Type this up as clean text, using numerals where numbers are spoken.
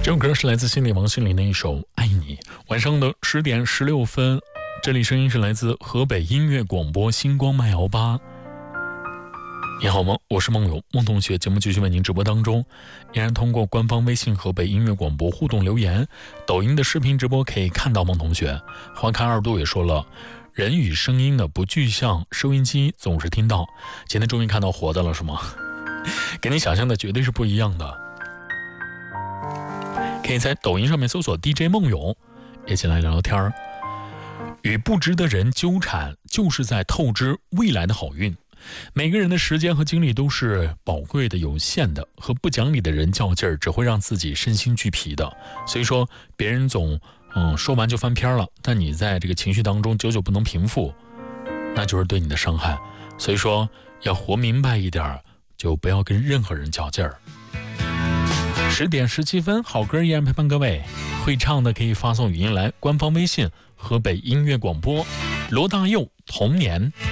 这首歌是来自心理王心凌的一首《爱你》。晚上的10点16分，这里声音是来自河北音乐广播星光麦摇吧。你好吗？我是梦友，梦同学。节目继续为您直播当中，依然通过官方微信河北音乐广播互动留言，抖音的视频直播可以看到梦同学。花开2度也说了，人与声音的不具象，收音机总是听到。今天终于看到活的了是吗？跟你想象的绝对是不一样的。可以在抖音上面搜索 DJ 梦勇，一起来聊聊天儿。与不值的人纠缠，就是在透支未来的好运。每个人的时间和精力都是宝贵的、有限的，和不讲理的人较劲儿，只会让自己身心俱疲的。所以说，别人总说完就翻篇了，但你在这个情绪当中久久不能平复，那就是对你的伤害。所以说，要活明白一点，就不要跟任何人较劲儿。10点17分，好歌依然陪伴各位。会唱的可以发送语音来官方微信河北音乐广播。罗大佑《童年》。